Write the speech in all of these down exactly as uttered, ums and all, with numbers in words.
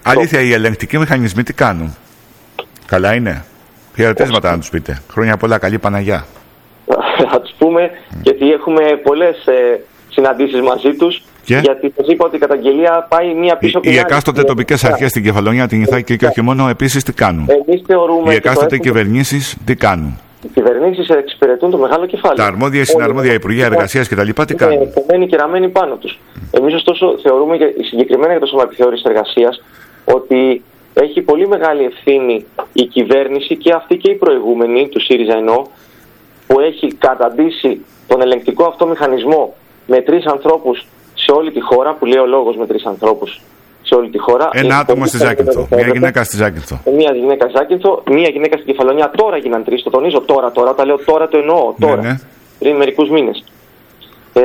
Αλήθεια, οι ελεγκτικοί μηχανισμοί τι κάνουν? Καλά είναι? Χαιρετίσματα να τους πείτε. Χρόνια πολλά, καλή Παναγιά. Θα τους πούμε, mm. γιατί έχουμε πολλές ε, συναντήσεις μαζί τους. Και? Γιατί σας είπα ότι η καταγγελία πάει μία πίσω από την άλλη. Οι εκάστοτε τοπικές αρχές στην Κεφαλονιά, την Ιθάκη και όχι μόνο, επίσης τι κάνουν? Εμείς θεωρούμε. Οι εκάστοτε κυβερνήσεις τι κάνουν? Οι κυβερνήσεις εξυπηρετούν το μεγάλο κεφάλαιο. Τα αρμόδια, συναρμόδια Υπουργεία Εργασίας κτλ. Τι κάνουν? Είναι κομμένοι και ραμμένοι πάνω τους. Mm. Εμείς, ωστόσο, θεωρούμε και συγκεκριμένα για το Σώμα Επιθεώρησης Εργασίας ότι έχει πολύ μεγάλη ευθύνη η κυβέρνηση και αυτή και η προηγούμενη, του ΣΥΡΙΖΑ εννοώ, που έχει καταντήσει τον ελεγκτικό αυτό μηχανισμό με τρεις ανθρώπους σε όλη τη χώρα, που λέει ο λόγος με τρεις ανθρώπους σε όλη τη χώρα. Ένα είναι άτομο στη Ζάκυνθο, μια γυναίκα στη Ζάκυνθο. Μια γυναίκα στη Ζάκυνθο, μια γυναίκα στην Κεφαλονιά. Τώρα γίναν τρεις, το τονίζω τώρα, τώρα, όταν λέω τώρα το εννοώ, τώρα, ναι, ναι. πριν μερικούς μήνες. Ε,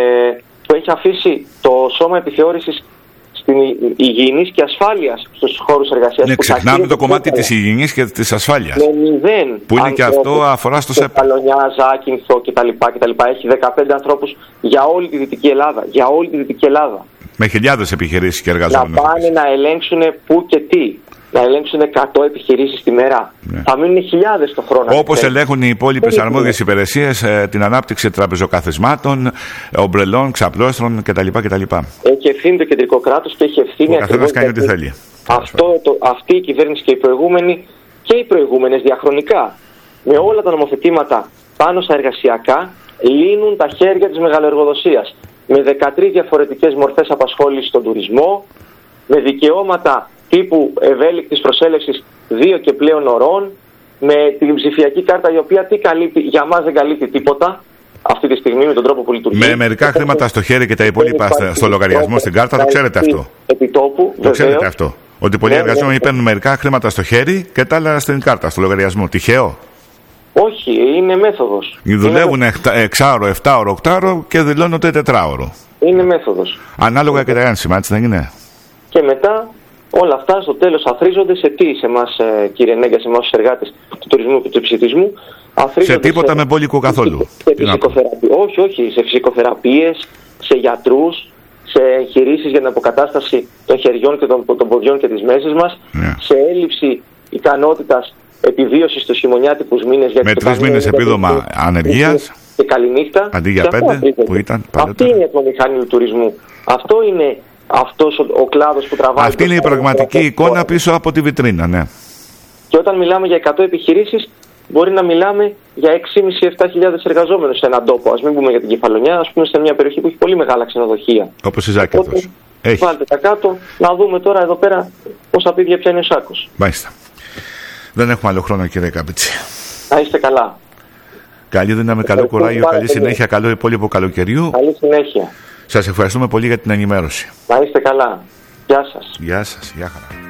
που έχει αφήσει το Σώμα Επιθεώρησης στην υγιεινής και ασφάλειας στους χώρους εργασίας. Ναι, ξεχνάμε το κομμάτι της υγιεινής και της ασφάλειας. Με μηδέν. Που είναι και αυτό αφορά στο ΣΕΠ. Κεφαλονιά, Ζάκυνθο κτλ, κτλ. Έχει δεκαπέντε ανθρώπους για όλη τη Δυτική Ελλάδα. Για όλη τη Δυτική Ελλάδα. Με χιλιάδες επιχειρήσεις και εργαζόμενους. Να πάνε να ελέγξουν πού και τι. Να ελέγξουν εκατό επιχειρήσεις τη μέρα. Ναι. Θα μείνουν χιλιάδες το χρόνο. Όπως ελέγχουν οι υπόλοιπες αρμόδιες υπηρεσίες ε, την ανάπτυξη τραπεζοκαθισμάτων, ομπρελών, ξαπλώστρων κτλ. κτλ. Έχει ευθύνη το κεντρικό κράτος και έχει ευθύνη. Ο καθένας κάνει ό,τι θέλει. Αυτό, το, αυτή η κυβέρνηση και οι προηγούμενοι και οι προηγούμενες διαχρονικά με όλα τα νομοθετήματα πάνω στα εργασιακά λύνουν τα χέρια της μεγαλοεργοδοσίας. Με δεκατρείς διαφορετικές μορφές απασχόλησης στον τουρισμό, με δικαιώματα τύπου ευέλικτης προσέλευσης δύο και πλέον ωρών, με την ψηφιακή κάρτα η οποία τι καλύπτει, για μας δεν καλύπτει τίποτα αυτή τη στιγμή με τον τρόπο που λειτουργεί. Με μερικά χρήματα στο χέρι και τα υπόλοιπα στο λογαριασμό στην κάρτα, το ξέρετε αυτό. Επιτόπου, το ξέρετε αυτό. Ότι πολλοί ναι, εργαζόμενοι ναι, παίρνουν μερικά χρήματα στο χέρι και τα άλλα στην κάρτα, στο λογαριασμό. Τυχαίο? Όχι, είναι μέθοδος. Δουλεύουν εξάωρο, εφτάωρο, οκτάωρο και δηλώνονται τετράωρο. Είναι μέθοδος. Ανάλογα και τα ένσημα, έτσι δεν είναι? Και μετά όλα αυτά στο τέλος αθρίζονται σε τι, σε εμάς, κύριε Νέγκα, σε εμάς τους εργάτες του τουρισμού και του ψητισμού? Σε τίποτα σε... με μπόλικο καθόλου. Σε φυσικοθεραπεία. Όχι, όχι, σε φυσικοθεραπείες, σε γιατρούς, σε εγχειρήσεις για την αποκατάσταση των χεριών και των, των ποδιών και της μέσης μας, ναι. σε έλλειψη ικανότητας επιβίωσης στους χειμωνιάτικους μήνες. Με τρεις μήνες επίδομα ανεργίας. Και καληνύχτα. Αντί για πέντε που ήταν παλαιότερα. Αυτή είναι η ατμομηχανή του τουρισμού. Αυτό είναι αυτός ο, ο κλάδος που τραβάει. Αυτή είναι η πραγματική εικόνα πίσω από τη βιτρίνα, ναι. Και όταν μιλάμε για εκατό επιχειρήσεις, μπορεί να μιλάμε για έξι χιλιάδες με επτά χιλιάδες εργαζόμενους σε έναν τόπο. Ας μην πούμε για την Κεφαλονιά, ας πούμε σε μια περιοχή που έχει πολύ μεγάλα ξενοδοχεία. Όπως η Ζάκυνθος. Έχει. Βάλτε τα κάτω, να δούμε τώρα εδώ πέρα πόσα πίδια πιάνει ο σάκος. Μάλιστα. Δεν έχουμε άλλο χρόνο, κύριε Καπίτσι. Να είστε καλά. Καλή δύναμη, καλό κουράγιο, καλή συνέχεια, καλό υπόλοιπο καλοκαιριού. Καλή συνέχεια. Σας ευχαριστούμε πολύ για την ενημέρωση. Να είστε καλά. Γεια σας. Γεια σας. Γεια χαρά.